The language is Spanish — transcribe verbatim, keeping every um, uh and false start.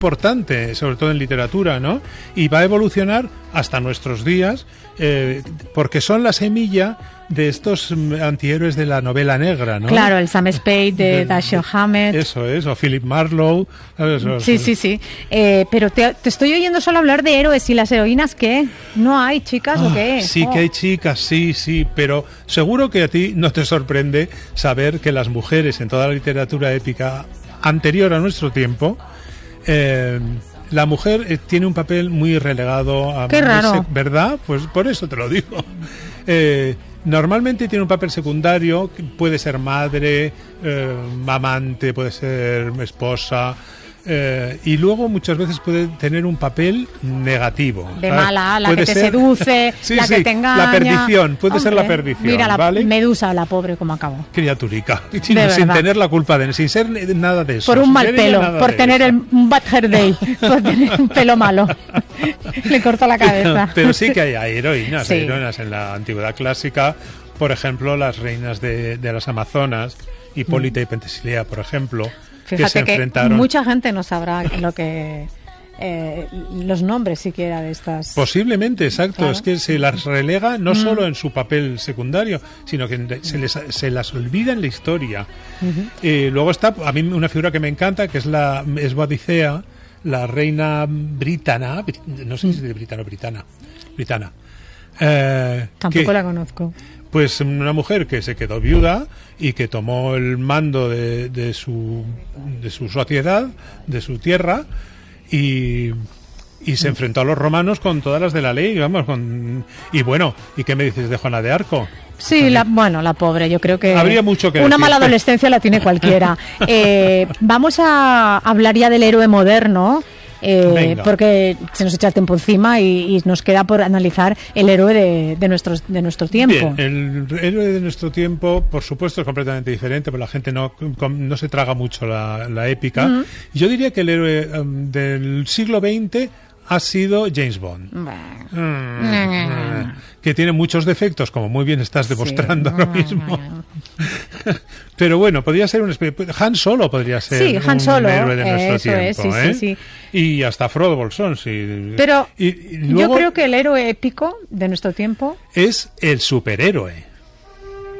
importante, sobre todo en literatura, ¿no? Y va a evolucionar hasta nuestros días, eh, porque son la semilla de estos antihéroes de la novela negra, ¿no? Claro, el Sam Spade de, de Dashiell Hammett. Eso es, o Philip Marlowe. ¿Sabes? Sí, sí, sí. Eh, pero te, te estoy oyendo solo hablar de héroes, ¿y las heroínas qué? ¿No hay chicas oh, o qué? Sí oh. que hay chicas, sí, sí, pero seguro que a ti no te sorprende saber que las mujeres en toda la literatura épica anterior a nuestro tiempo, eh, la mujer eh, tiene un papel muy relegado a... Qué raro. ¿Verdad? Pues por eso te lo digo. Eh, normalmente tiene un papel secundario, puede ser madre, eh, amante, puede ser esposa... Eh, y luego muchas veces puede tener un papel negativo, de ¿sabes? mala, la puede que te ser... seduce, sí, la sí, que te engaña. la perdición, puede Hombre, ser la perdición. Mira la ¿vale? Medusa, la pobre, como acabó. Criaturica, sin, sin tener la culpa de sin ser nada de eso. Por un mal pelo, por tener el, un bad hair day, por tener un pelo malo. Le cortó la cabeza. Pero, pero sí que hay, hay heroínas, sí. hay heroínas en la antigüedad clásica. Por ejemplo, las reinas de, de las Amazonas, Hipólita mm. y Pentesilea, por ejemplo. Fíjate que se que enfrentaron. Mucha gente no sabrá lo que eh, los nombres siquiera de estas. Posiblemente, exacto. Claro. Es que se las relega no mm. solo en su papel secundario, sino que se, les, se las olvida en la historia. Uh-huh. Eh, luego está, a mí una figura que me encanta, que es la es Boadicea, la reina britana, no sé si es de britana o britana, britana. Eh, Tampoco que, la conozco. Pues una mujer que se quedó viuda y que tomó el mando de, de su de su sociedad, de su tierra, y, y se enfrentó a los romanos con todas las de la ley, vamos, con y bueno, ¿y qué me dices de Juana de Arco? Sí, la, bueno, la pobre, yo creo que habría mucho que una decir. Mala adolescencia la tiene cualquiera. eh, vamos a hablar ya del héroe moderno. Eh, porque se nos echa el tiempo encima y, y nos queda por analizar el héroe de, de, nuestro, de nuestro tiempo. Bien, el héroe de nuestro tiempo, por supuesto, es completamente diferente, porque la gente no, no se traga mucho la, la épica. Uh-huh. Yo diría que el héroe um, del siglo veinte ha sido James Bond. Uh-huh. Uh-huh. Que tiene muchos defectos, como muy bien estás demostrando sí. ahora mismo. Pero bueno, podría ser un Han Solo podría ser sí, Han Solo, un héroe de nuestro eso tiempo, es, sí, ¿eh? sí, sí. Y hasta Frodo Bolsón, sí. Pero y, y luego yo creo que el héroe épico de nuestro tiempo es el superhéroe.